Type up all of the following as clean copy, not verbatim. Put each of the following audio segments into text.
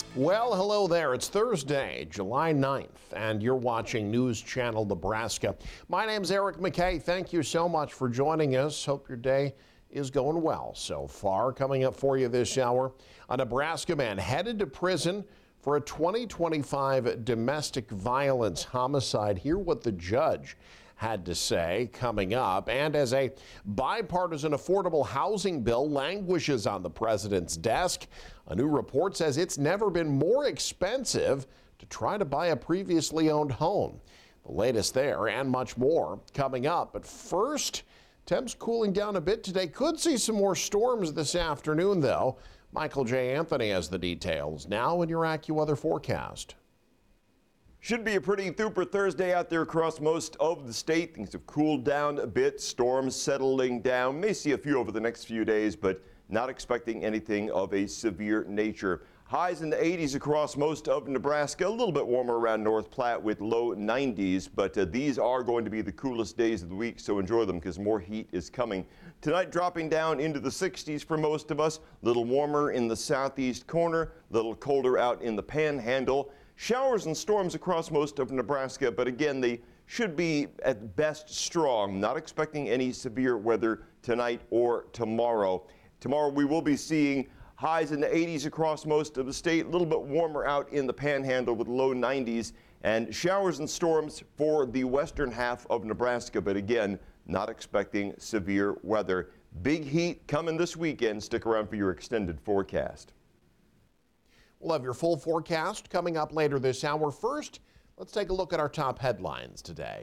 Well, hello there. It's Thursday, July 9th, and you're watching News Channel Nebraska. My name's Eric McKay. Thank you so much for joining us. Hope your day is going well so far. Coming up for you this hour, a Nebraska man headed to prison for a 2025 domestic violence homicide. Hear what the judge had to say coming up. And as a bipartisan affordable housing bill languishes on the president's desk, a new report says it's never been more expensive to try to buy a previously owned home. The latest there and much more coming up. But first, temps cooling down a bit today. Could see some more storms this afternoon, though. Michael J. Anthony has the details now in your AccuWeather forecast. Should be a pretty super Thursday out there across most of the state. Things have cooled down a bit, storms settling down. May see a few over the next few days, but not expecting anything of a severe nature. Highs in the 80s across most of Nebraska, a little bit warmer around North Platte with low 90s, but these are going to be the coolest days of the week, so enjoy them because more heat is coming. Tonight dropping down into the 60s for most of us, a little warmer in the southeast corner, a little colder out in the panhandle. Showers and storms across most of Nebraska, but again, they should be at best strong. Not expecting any severe weather tonight or tomorrow. Tomorrow we will be seeing highs in the 80s across most of the state, a little bit warmer out in the panhandle with low 90s, and showers and storms for the western half of Nebraska, but again, not expecting severe weather. Big heat coming this weekend. Stick around for your extended forecast. We'll have your full forecast coming up later this hour. First, let's take a look at our top headlines today.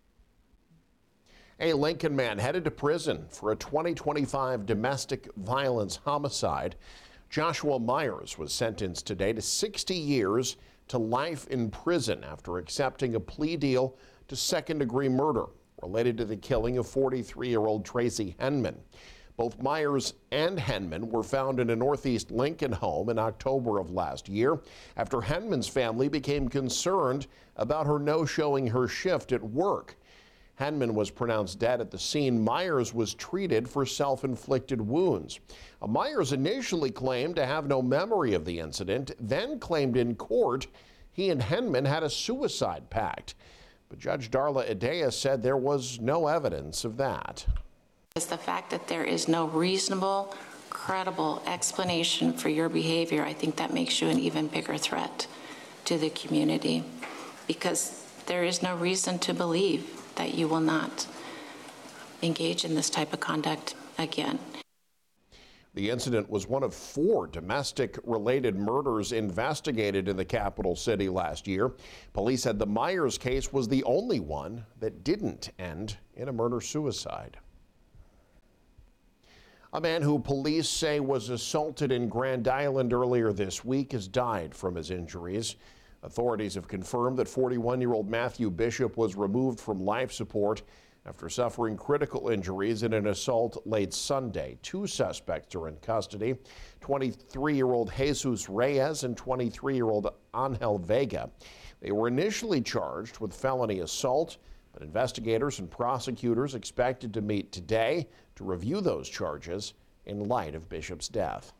A Lincoln man headed to prison for a 2025 domestic violence homicide. Joshua Myers was sentenced today to 60 years to life in prison after accepting a plea deal to second-degree murder related to the killing of 43-year-old Tracy Henman. Both Myers and Henman were found in a northeast Lincoln home in October of last year after Henman's family became concerned about her no-showing her shift at work. Henman was pronounced dead at the scene. Myers was treated for self-inflicted wounds. Myers initially claimed to have no memory of the incident, then claimed in court he and Henman had a suicide pact. But Judge Darla Idea said there was no evidence of that. Is the fact that there is no reasonable, credible explanation for your behavior. I think that makes you an even bigger threat to the community because there is no reason to believe that you will not engage in this type of conduct again. The incident was one of 4 domestic-related murders investigated in the capital city last year. Police said the Myers case was the only one that didn't end in a murder-suicide. A man who police say was assaulted in Grand Island earlier this week has died from his injuries. Authorities have confirmed that 41-year-old Matthew Bishop was removed from life support after suffering critical injuries in an assault late Sunday. 2 suspects are in custody, 23-year-old Jesus Reyes and 23-year-old Angel Vega. They were initially charged with felony assault, but investigators and prosecutors expected to meet today to review those charges in light of Bishop's death.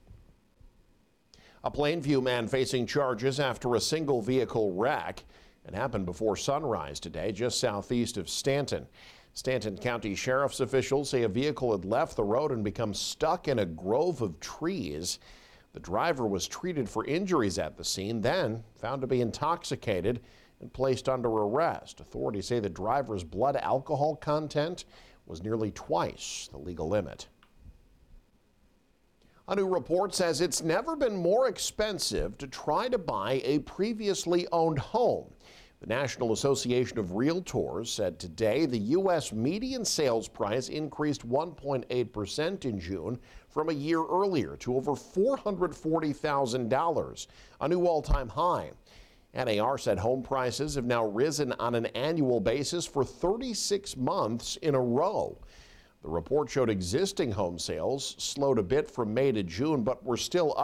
A Plainview man facing charges after a single vehicle wreck. It happened before sunrise today, just southeast of Stanton. Stanton County Sheriff's officials say a vehicle had left the road and become stuck in a grove of trees. The driver was treated for injuries at the scene, then found to be intoxicated and placed under arrest. Authorities say the driver's blood alcohol content was nearly twice the legal limit. A new report says it's never been more expensive to try to buy a previously owned home. The National Association of Realtors said today the U.S. median sales price increased 1.8% in June from a year earlier to over $440,000, a new all-time high. NAR said home prices have now risen on an annual basis for 36 months in a row. The report showed existing home sales slowed a bit from May to June, but were still up